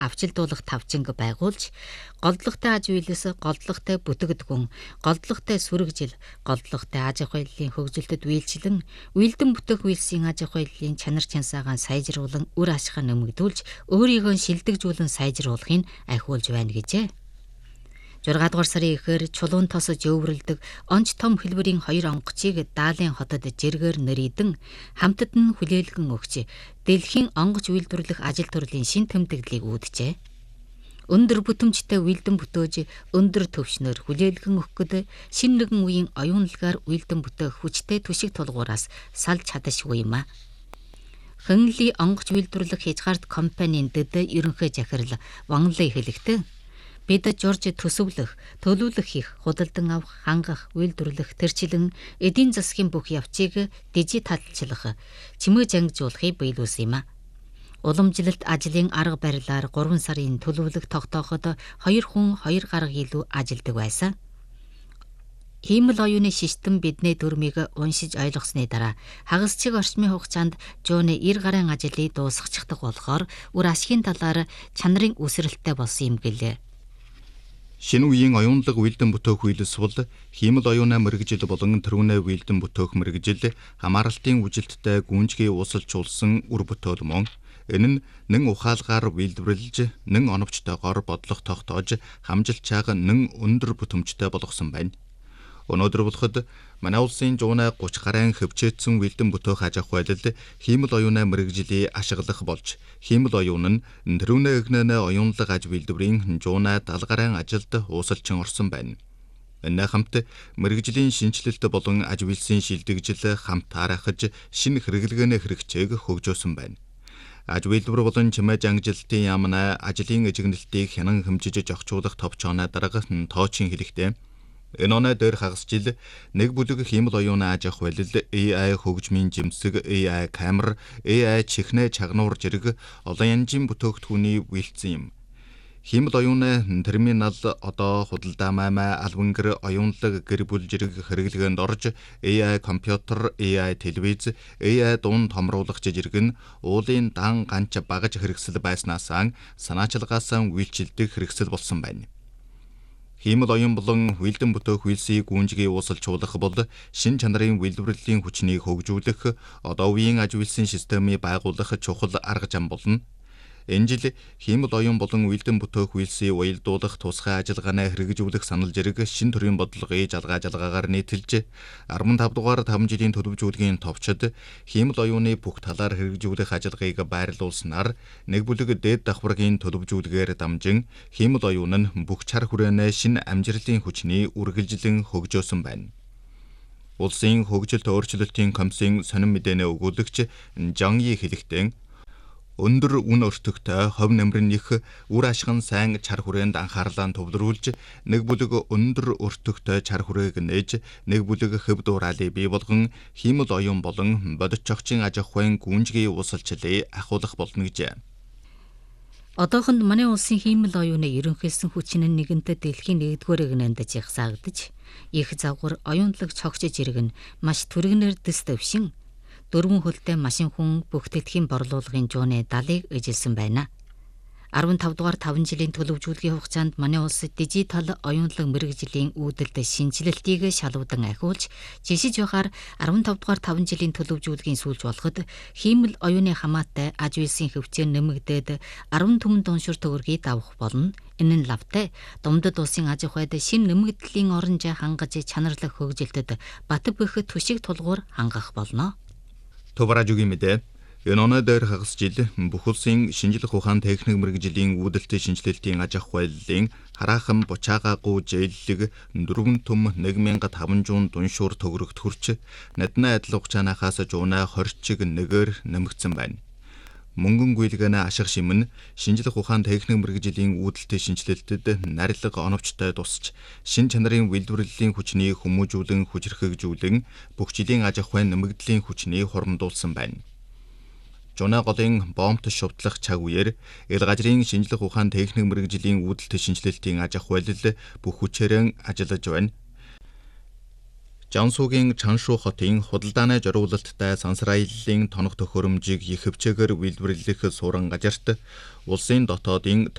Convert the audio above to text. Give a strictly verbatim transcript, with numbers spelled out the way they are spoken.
авчилдуулах тавчинг байгуулж, голдлогтой аж үйлс, голдлогтой бүтээгд гүн, голдлогтой сүрэгжил, голдлогтой аж ахуй хэллийн хөгжилтөд үйлчлэн, үйлдэн бүтээх үйлсийн аж ахуй хэллийн чанар чансаагаа сайжруулан, үр ашгаа нэмэгдүүлж, өөрийгөө шилдэгжүүлэн сайжруулахыг ахиулж байна гэжээ. зургаадугаар сарын эхээр чулуун тосож өвөрлөдөг онц том хэлбэрийн хоёр онгоцыг Даалын хотод жиргээр нэрийдэн хамтад нь хүлээлгэн өгч дэлхийн онгоц үйлдвэрлэх ажил төрлийн шин тэмдэглэлийг үүджээ. Өндөр бүтэмжтэй үйлдэн бүтөөж өндөр төвшнөр хүлээлгэн өгөхөд шин нэгэн үеийн оюунлагаар үйлдэн бүтээх хүчтэй түшиг тулгуураас салж чадашгүй юм а. Хөнли онгоц үйлдвэрлэх хязгаарт компанийн дэд ерөнхий захирал Ванлей хэлэхдээ бид Жорж төсөвлөх, төлөвлөх хийх, худалдан авах, хангах, үйлдвэрлэх, тэрчлэн эдийн засгийн бүх явцыг дижиталчлах, чимээж ангижуулахыг биелүүлсэн юм а. Уламжлалт ажлын арга барилаар гурван сарын төлөвлөх тогтооход хоёр хүн хоёр гаруй илүү ажилдаг байсан. Хиймэл оюуны систем бидний дүрмийг уншиж ойлгосны дараа хагасчиг орчмын хугацаанд Жууны эр гарын ажлыг дуусгачихдаг болохоор үр ашигын талаар чанарын үсрэлттэй болсон юм гэлээ. Шинэ үеийн оюунлаг үйлдэн бүтээх үйлс бол хиймэл оюунаа мэрэгжил болон төрөнөө үйлдэн бүтээх мэрэгжил хамааралтын үжилттэй гүнжгий уусалжуулсан үр бүтээл мөн энэ нь нэн ухаалгаар үйлдвэрлэж, нэн оновчтойгоор бодлого тогтоож, хамжилт чаага нэн өндөр бүтэмжтэй болгосон байна. Өнөөдөр болоход манай улсын Жуунай гуч гаруй хөвчөөдсөн үйлдэн бүтээх аж ахуй хэлэл хиймэл оюунаа мэрэгжлийн ашиглах болж, хиймэл оюун нь төрөнөө эгнэнэ оюунлаг аж үйлдвэрийн Жуунай даал гаруй ажилд уусалчин орсон байна. Энэ хамт мэрэгжлийн шинжилэлт болон аж үйлсийн шилдэгжил хамт харахаж шинэ хэрэглэгээний хэрэгцээг хөгжөөсөн байна. Аж үйлдвэр болон чимээж ангижилтын яамнаа ажлын эжигнэлтийг хянан хэмжиж зохицуулах товчооны дарга тоочин хэлэхдээ энэ оноо дээр хагас жил нэг бүлэг хиймэл оюуны аж ахуй хэлэл эй ай хөгжмийн жимсэг, эй ай камер, эй ай чихнэ чагнуур зэрэг олон янжийн бүтээгдэхүүний үйлдсэн юм. Хиймэл оюуны терминал одоо худалдаа маймаа албангэр оюунлаг гэр бүл зэрэг хэрэглгээнд орж эй ай компьютер, эй ай телевиз, эй ай дуун томруулагч зэрэг нь уулын дан ганч багаж хэрэгсэл байснаасаа санаачилгаасаа үйлчилдэг хэрэгсэл болсон байна. Хиймэл оюун болон үйлдэн бүтээх үйлсийг гүнжгий уусалжуулах бол шин чанарын үйлдвэрлэлийн хүчнийг хөгжүүлэх, одоо үеийн аж үйлсийн системийг байгуулах чухал арга зам болно. Энэ жил хиймэл оюун болон үйлдэн бүтээх үйлсийг уялдуулах тусгай ажиллагаанаа хэрэгжүүлэх санал зэрэг шин төрлийн бодлогыг жалгаа жалгаагаар нийтэлж арван тав дугаар таван жилийн төлөвжүүлгийн товчод хиймэл оюуны бүх талаар хэрэгжүүлэх ажиллагааг байрлуулснаар нэг бүлэг дээд давхаргийн төлөвжүүлгээр дамжин хиймэл оюун нь бүх чар хүрээнээ шин амжилтын хүчний үргэлжлэн хөгжөөсөн байна. Улсын хөгжилт өөрчлөлтийн комиссийн сонин мэдээнэ өгүүлэгч Жаньи хэлэхдээ өндөр үн өртөгтэй хов нэмрэн их үр ашигын сайн чар хүрээнд анхаарлаа төвлөрүүлж нэг бүлэг өндөр өртөгтэй чар хүрээг нээж нэг бүлэг хөв дуурайлыг бий болгон хиймэл оюун болон бодит чогчийн аж ахуйн гүнжгий уусалчлыг ахиулах болно гэжээ. Одоохонд манай улсын хиймэл оюуны ерөнхийлсөн хүчин нь нэгэнтээ дэлхийн нэгдүгээр эгнээнд жагсаагдаж их завгар оюунлаг цогцож иргэн маш түргэнээр дэс төвшин дөрвөн хөлтэй машин хүн бүхтэтгэхийн борлуулгын Жууны далыг эжилсэн байна. арван тав дугаар таван жилийн төлөвжүүлгийн хугацаанд манай улс дижитал оюунлаг мэрэгжлийн үүдэлд шинжилэлтийг шалуудан ахиулж, жишиж байгаар арван тав дугаар таван жилийн төлөвжүүлгийн сүүлж болоход хиймэл оюуны хамаатай аж үйлсийн хөвчөө нэмэгдээд арван түмэн дуншуур төгрөгийг давах болно. Энэ нь лавтай Думдад улсын аж ахуйд шин нэмэгдлийн оронжоо хангаж чанарлах хөгжилтөд бат бөх түшиг тулгуур хангах болно. Товаражугийн мэдээ энэ оноо дээр хагас жил бүх улсын шинжлэх ухаан техник мэрэгжлийн үүдэлтэй шинжилэлтийн аж ахуй хэллийн хараахан бучаагаагүй зээллэг дөрвөн түм нэг мянга таван зуун дуншуур төгрөгт хүрч надны адил хугацаанаас Жуунай хорчиг нэгээр нэмэгдсэн байна. Мөнгөн гүйлгэнэ ашиг шимэн шинжлэх ухаан техник мэрэгжлийн үүдэлтэй шинжилэлтэд нарилга оновчтой тусч шин чанарын үйлдвэрлэлийн хүчний хүмүүжүүлэн хүчрхэгжүүлэн бүх жилийн аж ахуйн нэмэгдлийн хүчний хурамдуулсан байна. Жуунай голын бомбт шувтлах цаг үеэр эл газрын шинжлэх ухаан техник мэрэгжлийн үүдэлтэй шинжилэлтийн аж ахуй хэлэл бүх хүчээрэн ажиллаж байна. Жансуугийн Чаншу хотын худалдааны зориулалттай сансар аяллаа тоног төхөөрөмжийг их хвчээгээр үйлдвэрлэх суурин газарт улсын дотоодын